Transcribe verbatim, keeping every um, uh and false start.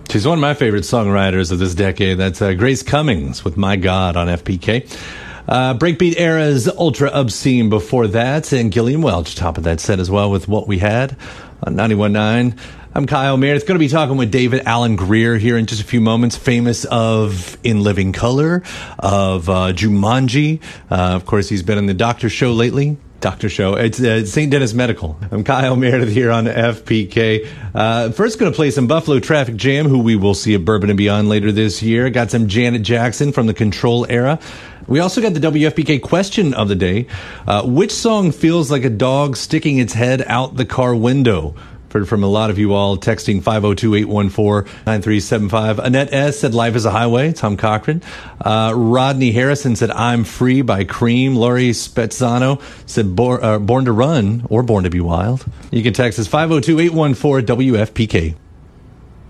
She's one of my favorite songwriters of this decade. That's uh, Grace Cummings with My God on F P K. Uh, Breakbeat era's Ultra Obscene before that, and Gillian Welch, top of that set as well with What We Had on ninety-one point nine. I'm Kyle Meredith. Going to be talking with David Alan Grier here in just a few moments, famous of In Living Color, of uh, Jumanji. Uh, of course, he's been on the Doctor Show lately. Doctor Show. It's uh, Saint Dennis Medical. I'm Kyle Meredith here on F P K. Uh, first, going to play some Buffalo Traffic Jam, who we will see at Bourbon and Beyond later this year. Got some Janet Jackson from the Control era. We also got the W F P K question of the day. Uh, which song feels like a dog sticking its head out the car window? Heard from a lot of you all texting five oh two, eight one four, nine three seven five. Annette S. said Life is a Highway, Tom Cochran. Uh, Rodney Harrison said I'm Free by Cream. Laurie Spezzano said Born, uh, Born to Run or Born to Be Wild. You can text us five oh two, eight one four, W F P K.